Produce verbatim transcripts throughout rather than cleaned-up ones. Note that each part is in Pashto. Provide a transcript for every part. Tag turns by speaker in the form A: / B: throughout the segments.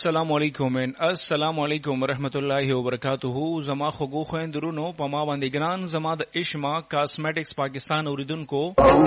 A: السلام علیکم السلام علیکم ورحمۃ اللہ وبرکاتہ. زما خغو خويندرونو پما باندې ګران زما د اشما کاسمیټکس پاکستان اوریدونکو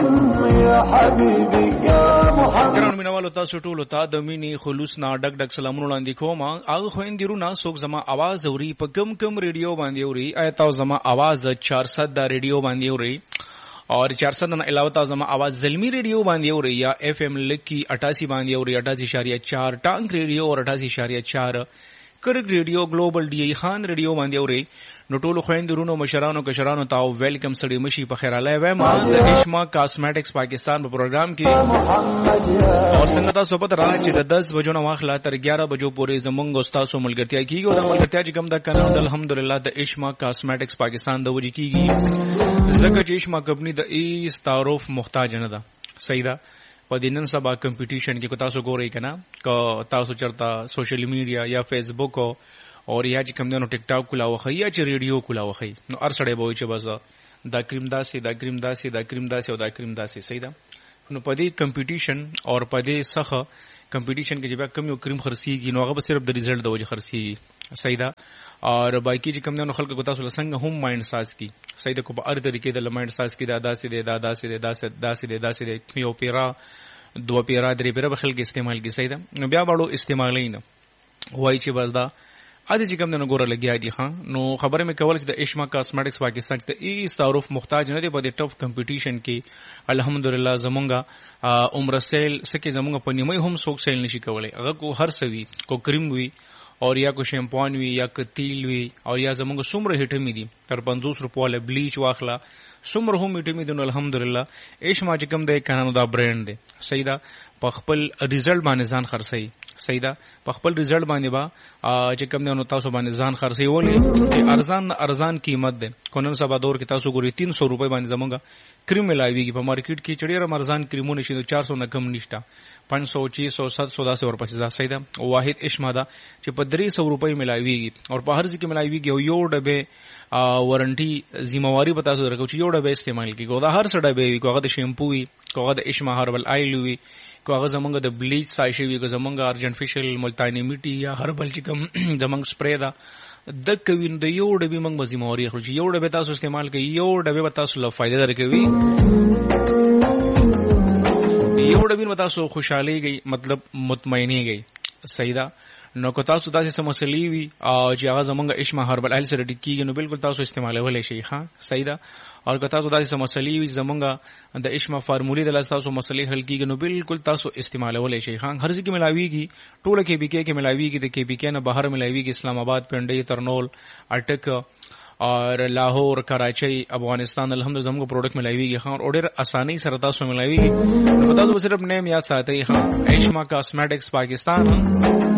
A: ګران مینوالو تاسو ټول ته د مینی خلوص نا ډک ډک سلامونه وړاندې کوم. هغه خويندرونو څوک زما आवाज اوري په کم کم ریډیو باندې اوري آیا تاسو زما आवाज چار سو د ریډیو باندې اوري اور چار سو نه علاوه تاسو زما आवाज زلمی ریډیو باندې اوري یا اف ام لکی اٹھاسی باندې اوري اٹھاسی اشاریہ چار ټانک ریډیو اور اٹھاسی اشاریہ چار کرک ریډیو ګلوبل ډی خان ریډیو باندې اوري. نو ټول خويندرونو مشرانو کشرانو تاو ویلکم سړي مشي په خیر الله و ما د اشما کاسمیټکس پاکستان په پروګرام کې اور څنګه تاسو په تر چې د دس بجو نه واخلا تر اګیارہ بجو پورې زمونږ استادو ملګرتیا کیږي او د ملګرتیا چې کوم د کنه الحمدلله د اشما کاسمیټکس پاکستان د وجې کیږي زکه چې اشما کمپنی د ای تعارف محتاج نه ده. صحیح ده. په دینن سبا کمپټیشن کې کو تاسو ګورئ کنه کو تاسو چرتا سوشل میډیا یا فیسبوک اور یا چې کوم دنو ټیک ټاک کولا وخی یا چې ریډیو کولا وخی نو ارسړې به چې بس دا کریم داسي دا کریم داسي دا کریم داسي او دا کریم داسي. صحیح ده. نو په دې کمپټیشن اور په دې سخه کمپټیشن کې چې بیا کم یو کریم خرسيږي نو هغه صرف د ریزلټ د وجه خرسيږي. صحیح ده. اور باقي چې کوم دنو خلک کو تاسو لسنګ هم مایند ساز کی. صحیح ده. کو په ار طریقې د لمایند ساز کی دا داسي دی دا داسي دی داسي داسي دی داسي دی یو پیرا دو پیرا درې پیرا بخل کې استعمال کی. صحیح ده. نو بیا باړو استعمالین وای چې بس دا اځي چې کوم دنو ګوره لګیا دي ها نو خبره مې کول چې د اشما کاسمیټکس پاکستان ته ای تعارف محتاج نه دی په دې ټف کمپټیشن کې الحمدلله زمونږه عمر سیل سکه زمونږه په نیمه هم سوک سیل نشي کولای. هغه کو هر سوي کو کریم وی اور یا کو شیمپون وی یا کو تیل وی اور یا زمونږه سمره هټمی دي تر پنځوس روپو له بلیچ واخلا سمره هم هټمی دي الحمدلله اشما چې کوم د کانو دا برانډ دی. صحیح ده. په خپل ریزلټ باندې ځان خرڅي. صحیح ده. په خپل ریزلټ باندې با چې کوم نه تاسو باندې ځان خرڅي ولې ارزان ارزان قیمت ده. کونن سبا دور کې تاسو ګوري تین سو روپے باندې زمونږه کریم ملایويږي په مارکیټ کې چډیر مرزان کریمونه شي چار سو نه کم نشته پانچ سو چھ سو سات سو داسې ورپسې ځه. صحیح ده. واحد اشما ده چې په درې سو روپے ملایويږي اور په هر ځای کې ملایويږي او یو ډبه وارنټي ذمہواری به تاسو درکو چې یو ډبه استعمال کیږي دا هر څه ډبه وي کوغه د شیمپو وي کوغه د اشما هربل آیل وي کوغه زمونږ د بلیچ سایشي وي کوغه زمونږ ارجنفیشل ملتانی میټي یا هربل چې کوم زمونږ سپری ده د کوین د یو ډبه موږ به ذمہواری خو چې یو ډبه تاسو استعمال کوي یو ډبه تاسو له فائدہ درکوي یو ډبه به تاسو خوشحالي گئی مطلب مطمئنی گئی. صحیح ده. نو کو تاسو داسې سمسلې وي او چې هغه زمونږ اشما هربل آیل سره ډکیږي نو بالکل تاسو استعمالولای شئ. ها صحیح ده. اور که تاسو داسې سمسلې وي زمونږ د اشما فارمولې د لاس تاسو مسلې حل کیږي نو بالکل تاسو استعمالولای شئ. ها هر ځای کې ملاويږي ټوله کې بي کې کې ملاويږي د کې بي کې نه بهر ملاويږي اسلام آباد پنډي ترنول اټک اور لاهور کراچۍ افغانستان الحمدلله زموږ پروډکټ ملاويږي. ها اور ډېر اساني سره تاسو ملاويږي. نو تاسو صرف نیم یاد ساتئ. ها اشما کاسمیټکس پاکستان